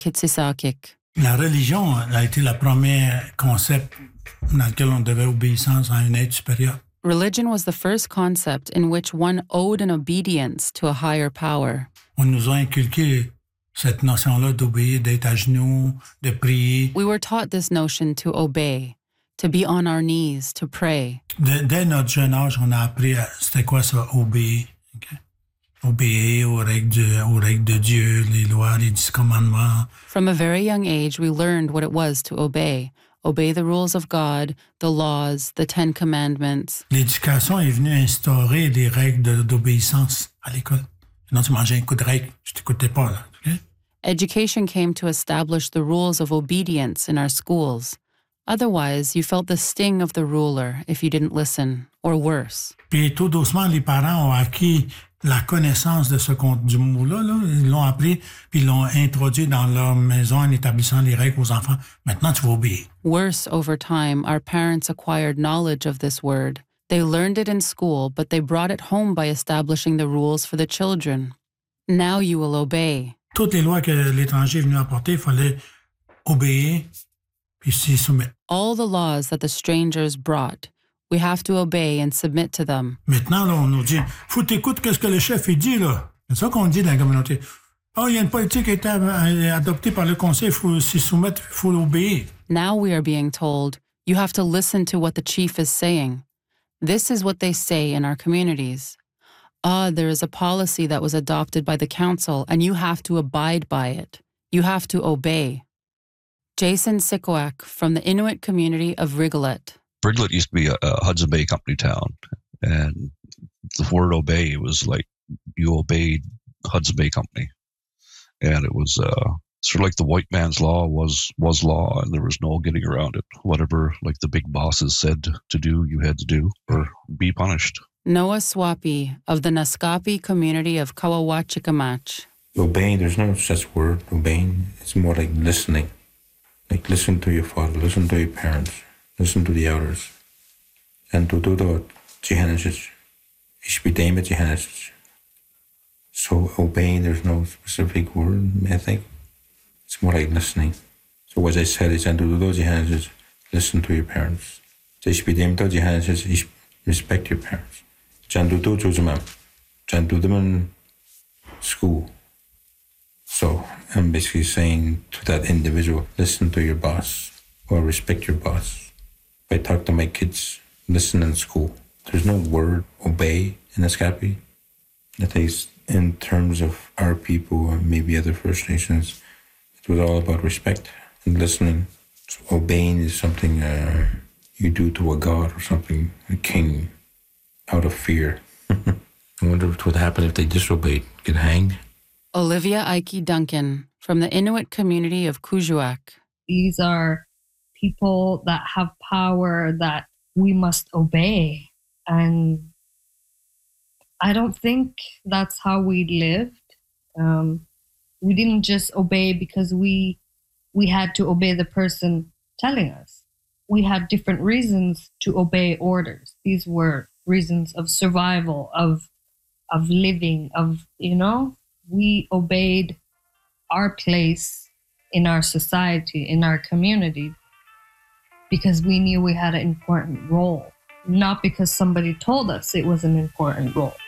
Kitsisakik. La religion a été le premier concept dans lequel on devait obéissance à un être supérieur. Religion was the first concept in which one owed an obedience to a higher power. On nous a inculqué cette notion-là d'obéir, d'être à genoux, de prier. We were taught this notion to obey, to be on our knees, to pray. Dès notre jeune âge, on a appris c'était quoi ça, obéir. Okay? Obéir aux règles de Dieu, les lois, les 10 commandements. From a very young age, we learned what it was to obey the rules of God, the laws, the 10 commandments. L'éducation est venue instaurer des règles d'obéissance à l'école. Sinon, tu mangeais un coup de règle, je t'écoutais pas, là. Okay? Education came to establish the rules of obedience in our schools. Otherwise, you felt the sting of the ruler if you didn't listen, or worse. Puis tout doucement, les parents ont acquis la connaissance de du mot-là, là. Ils l'ont appris, puis ils l'ont introduit dans leur maison en établissant les règles aux enfants. Maintenant, tu vas obéir. Worse, over time, our parents acquired knowledge of this word. They learned it in school, but they brought it home by establishing the rules for the children. Now you will obey. Toutes les lois que l'étranger est venu apporter, il fallait obéir puis s'y soumettre. All the laws that the strangers brought, we have to obey and submit to them. Maintenant, là, on nous dit, faut t'écouter ce que le chef il dit, là. C'est ça qu'on dit dans la communauté. Oh, il y a une politique qui a été adoptée par le conseil, il faut s'y soumettre, il faut l'obéir. Now we are being told, you have to listen to what the chief is saying. This is what they say in our communities. There is a policy that was adopted by the council, and you have to abide by it. You have to obey. Jason Sikoak from the Inuit community of Rigolet. Rigolet used to be a Hudson Bay Company town, and the word obey was like you obeyed Hudson Bay Company. And it was sort of like the white man's law was law, and there was no getting around it. Whatever like the big bosses said to do, you had to do or be punished. Noah Swapi of the Naskapi community of Kawawachikamach. Obeying, there's no such word, obeying. It's more like listening. Like listen to your father, listen to your parents, listen to the elders. And to do the jihanishes, ishbidema jihanishes. So obeying, there's no specific word, I think. It's more like listening. So what I said is, and to do those jihanishes, listen to your parents. Ishbidema jihanishes, respect your parents. Jandudo jujumam. Jandudo in school. So I'm basically saying to that individual, listen to your boss or respect your boss. If I talk to my kids, listen in school. There's no word obey in Naskapi. I think in terms of our people and maybe other First Nations, it was all about respect and listening. So obeying is something you do to a god or something, a king, out of fear. I wonder what would happen if they disobeyed, get hanged. Olivia Ike Duncan from the Inuit community of Kuujjuaq. These are people that have power that we must obey. And I don't think that's how we lived. We didn't just obey because we had to obey the person telling us. We had different reasons to obey orders. These were reasons of survival, of living, we obeyed our place in our society, in our community, because we knew we had an important role, not because somebody told us it was an important role.